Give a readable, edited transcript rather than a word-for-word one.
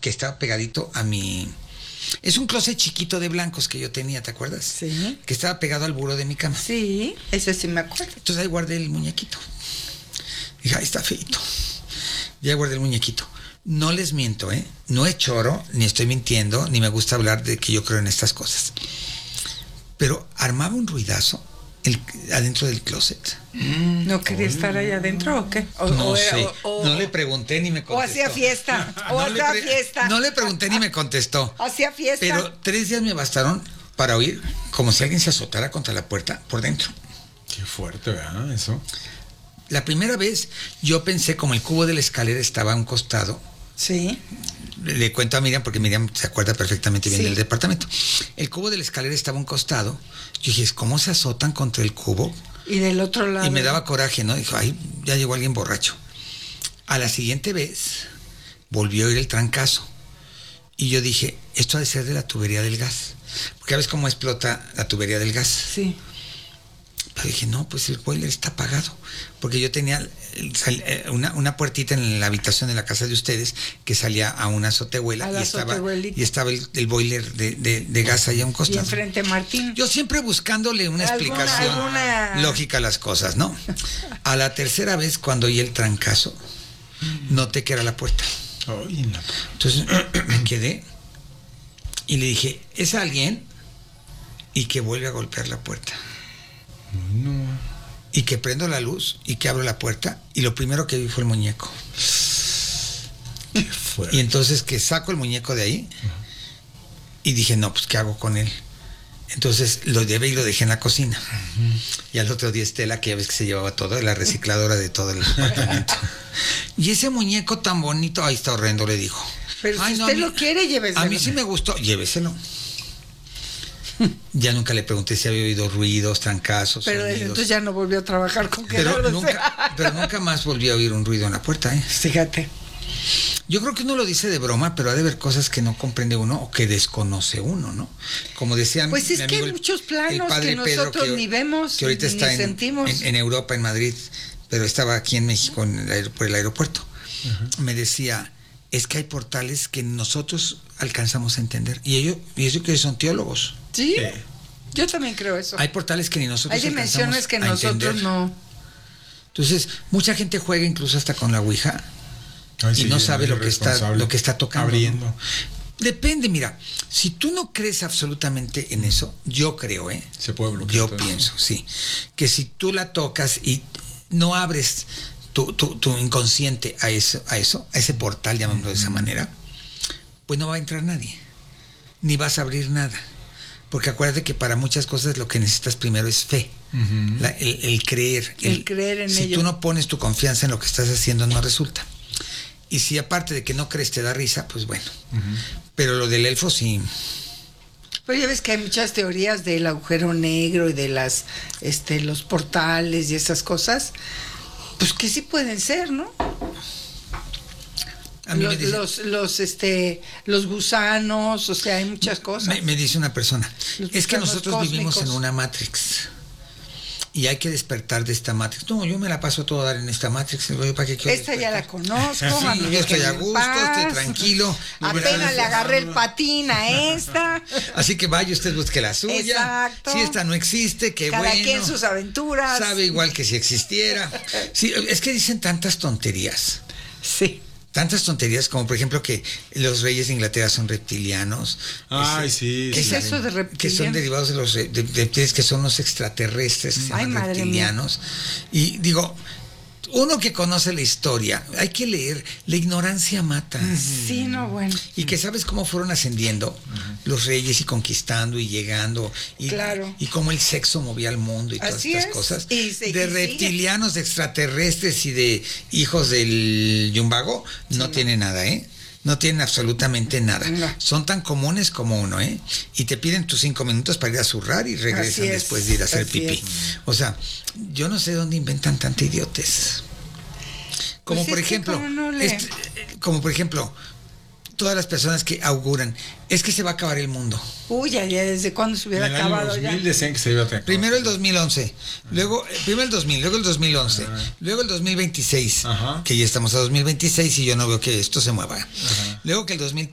que estaba pegadito a mi... Es un closet chiquito de blancos que yo tenía, ¿te acuerdas? Sí. Que estaba pegado al buró de mi cama. Sí, ese sí me acuerdo. Entonces ahí guardé el muñequito. Dije, ahí está feito. Ya guardé el muñequito. No les miento, ¿eh? No es choro, ni estoy mintiendo, ni me gusta hablar de que yo creo en estas cosas. Pero armaba un ruidazo adentro del closet. ¿No quería estar ahí adentro o qué? No sé. No le pregunté ni me contestó. O hacía fiesta. O hacía fiesta. No le pregunté ni me contestó. Hacía fiesta. Pero 3 días me bastaron para oír como si alguien se azotara contra la puerta por dentro. Qué fuerte, ¿verdad? Eso. La primera vez yo pensé como el cubo de la escalera estaba a un costado. Sí. Le cuento a Miriam porque Miriam se acuerda perfectamente bien Sí. del departamento. El cubo de la escalera estaba a un costado. Yo dije, ¿cómo se azotan contra el cubo? Y del otro lado. Y me daba coraje, ¿no? Dijo, ay, ya llegó alguien borracho. A la siguiente vez volvió a oír el trancazo. Y yo dije, esto ha de ser de la tubería del gas. Porque ya ves cómo explota la tubería del gas. Sí. Pero dije, no, pues el boiler está apagado. Porque yo tenía una puertita en la habitación de la casa de ustedes que salía a una azotehuela. Y estaba el boiler de gas allá a un Y costado. enfrente Martín. Yo siempre buscándole una explicación lógica a las cosas, ¿no? A la tercera vez, cuando oí el trancazo, noté que era la puerta. Ay, no. Entonces me quedé y le dije, ¿es alguien? Y que vuelve a golpear la puerta. No. Y que prendo la luz y que abro la puerta y lo primero que vi fue el muñeco. Qué fuerte. Y entonces que saco el muñeco de ahí y dije, no, pues ¿qué hago con él? Entonces lo llevé y lo dejé en la cocina. Y al otro día Estela, que ya ves que se llevaba todo, la recicladora de todo el departamento. Y ese muñeco tan bonito, ahí está horrendo, le dijo. Pero si usted lo quiere, lléveselo. A mí sí me gustó, lléveselo. Ya nunca le pregunté si había oído ruidos, trancazos, pero sonidos. entonces ya no volvió a trabajar con pero Gerardo. nunca más volví a oír un ruido en la puerta, ¿eh? Fíjate. Yo creo que uno lo dice de broma, pero ha de haber cosas que no comprende uno o que desconoce uno, ¿no? Como decían, pues es mi que amigo, hay muchos el planos padre que Pedro, nosotros ni vemos, que ahorita ni está sentimos. en Europa, en Madrid, pero estaba aquí en México por el aeropuerto. Me decía, es que hay portales que nosotros alcanzamos a entender. Y ellos que son teólogos. Sí. Yo también creo eso. Hay portales que ni nosotros hay dimensiones que nosotros no. Entonces, mucha gente juega incluso hasta con la Ouija. Ay, y sí, no sabe lo que está tocando. Abriendo. ¿No? Depende, mira, si tú no crees absolutamente en eso, yo creo, se puede bloquear. Yo pienso, sí, que si tú la tocas y no abres tu inconsciente a ese portal, llamémoslo de esa manera, pues no va a entrar nadie, ni vas a abrir nada. Porque acuérdate que para muchas cosas lo que necesitas primero es fe, el creer. El creer en ello. Si tú no pones tu confianza en lo que estás haciendo, no resulta. Y si aparte de que no crees te da risa, pues bueno. Pero lo del elfo sí. Pero ya ves que hay muchas teorías del agujero negro y de los portales y esas cosas. Pues que sí pueden ser, ¿no? A mí los gusanos, o sea, hay muchas cosas. Me dice una persona, es que nosotros cósmicos. vivimos en una Matrix y hay que despertar de esta Matrix. No, yo me la paso todo a dar en esta Matrix. ¿Para qué quiero esta despertar? ya la conozco. Sí, yo estoy a gusto, estoy tranquilo. Apenas le agarré el patín a esta. Así que vaya, usted busque la suya. Exacto. Si esta no existe, qué bueno. Cada quien sus aventuras. Sabe igual que si existiera. Sí, es que dicen tantas tonterías. Sí. Tantas tonterías como, por ejemplo, que los reyes de Inglaterra son reptilianos. Ay, sí. ¿Qué es eso de reptilianos? Que son derivados de los reptiles, que son los extraterrestres, que se llaman reptilianos. Y digo, uno que conoce la historia, hay que leer, la ignorancia mata. Sí, no, bueno. Y que sabes cómo fueron ascendiendo los reyes y conquistando y llegando. Y, claro. Y cómo el sexo movía al mundo y todas Así estas es. cosas. De reptilianos, de extraterrestres y de hijos del Yumbago, no tiene nada, ¿eh? No tienen absolutamente nada. No. Son tan comunes como uno, ¿eh? Y te piden tus 5 minutos para ir a zurrar y regresan después de ir a hacer pipí. O sea, yo no sé dónde inventan tanta idiotez. Como pues por ejemplo, como por ejemplo, todas las personas que auguran, es que se va a acabar el mundo. Uy, ya desde cuándo se hubiera acabado. En el año 2000 decían que se iba a acabar. Primero el 2011, luego primero el 2000, luego el 2011, luego el 2026, que ya estamos a 2026 y yo no veo que esto se mueva. Luego que el 2000